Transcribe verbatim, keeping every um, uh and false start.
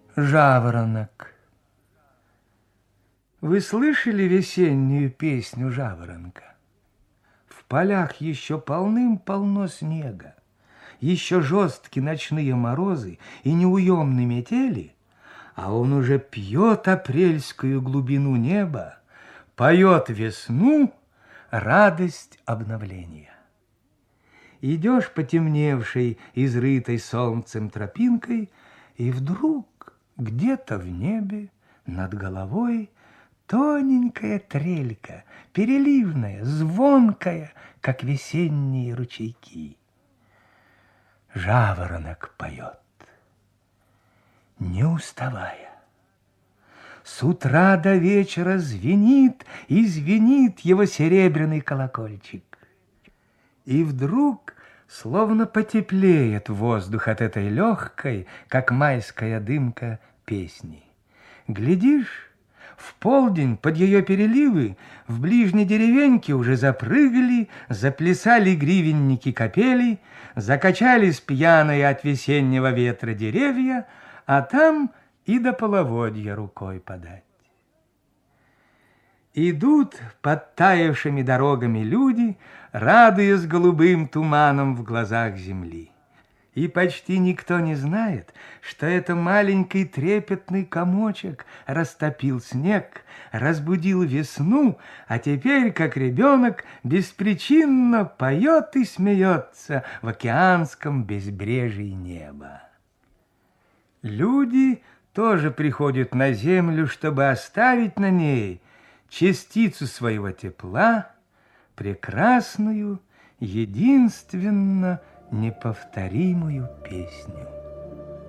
Жаворонок. Вы слышали весеннюю песню жаворонка? В полях еще полным-полно снега, еще жесткие ночные морозы и неуемные метели, а он уже пьет апрельскую глубину неба, поет весну, радость обновления. Идешь потемневшей, изрытой солнцем тропинкой, и вдруг где-то в небе над головой тоненькая трелька, переливная, звонкая, как весенние ручейки. Жаворонок поет, не уставая. С утра до вечера звенит и звенит его серебряный колокольчик. И вдруг словно потеплеет воздух от этой легкой, как майская дымка, песни. Глядишь, в полдень под ее переливы в ближней деревеньке уже запрыгали, заплясали гривенники капелей, закачались пьяные от весеннего ветра деревья, а там и до половодья рукой подать. Идут подтаявшими дорогами люди, радуясь голубым туманом в глазах земли. И почти никто не знает, что это маленький трепетный комочек растопил снег, разбудил весну, а теперь, как ребенок, беспричинно поет и смеется в океанском безбрежии неба. Люди тоже приходят на землю, чтобы оставить на ней частицу своего тепла, прекрасную, единственно неповторимую песню.